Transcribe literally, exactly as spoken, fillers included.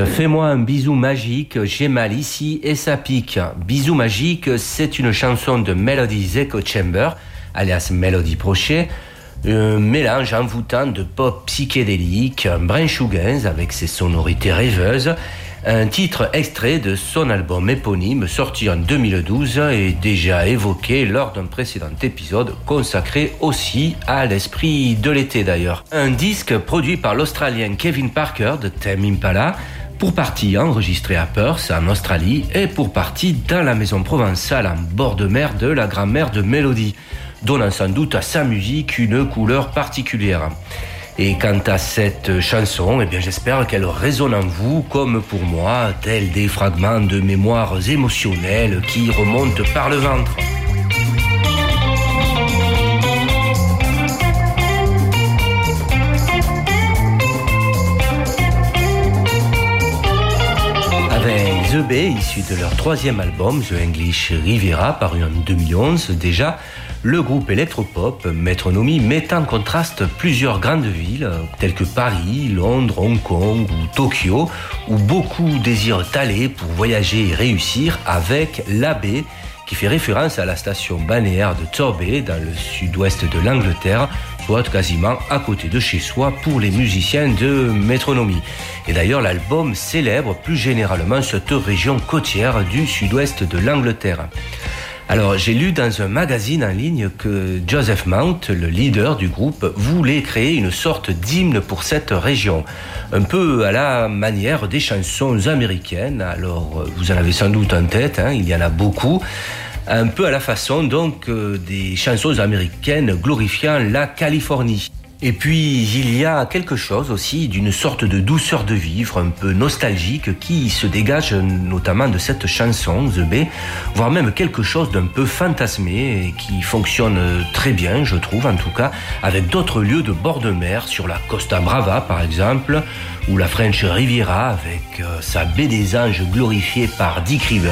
Fais-moi un bisou magique, j'ai mal ici et ça pique. Bisou magique, c'est une chanson de Melody's Echo Chamber, alias Mélodie Prochet, un mélange envoûtant de pop psychédélique, un brin shoegaze avec ses sonorités rêveuses, un titre extrait de son album éponyme sorti en deux mille douze et déjà évoqué lors d'un précédent épisode consacré aussi à l'esprit de l'été d'ailleurs. Un disque produit par l'Australien Kevin Parker de Tame Impala, pour partie enregistré à Perth en Australie et pour partie dans la maison provençale en bord de mer de la grand-mère de Mélodie, donnant sans doute à sa musique une couleur particulière. Et quant à cette chanson, eh bien j'espère qu'elle résonne en vous comme pour moi, tels des fragments de mémoires émotionnelles qui remontent par le ventre. Avec The Bay, issu de leur troisième album, The English Riviera, paru en deux mille onze déjà, le groupe électropop Metronomy met en contraste plusieurs grandes villes telles que Paris, Londres, Hong Kong ou Tokyo, où beaucoup désirent aller pour voyager et réussir, avec la baie, qui fait référence à la station balnéaire de Torbay dans le sud-ouest de l'Angleterre, soit quasiment à côté de chez soi pour les musiciens de Metronomy. Et d'ailleurs, l'album célèbre plus généralement cette région côtière du sud-ouest de l'Angleterre. Alors, j'ai lu dans un magazine en ligne que Joseph Mount, le leader du groupe, voulait créer une sorte d'hymne pour cette région, un peu à la manière des chansons américaines. Alors, vous en avez sans doute en tête, hein, il y en a beaucoup, un peu à la façon donc euh, des chansons américaines glorifiant la Californie. Et puis, il y a quelque chose aussi d'une sorte de douceur de vivre, un peu nostalgique, qui se dégage notamment de cette chanson, The Bay, voire même quelque chose d'un peu fantasmé et qui fonctionne très bien, je trouve en tout cas, avec d'autres lieux de bord de mer, sur la Costa Brava par exemple, ou la French Riviera avec euh, sa baie des Anges glorifiée par Dick Rivers.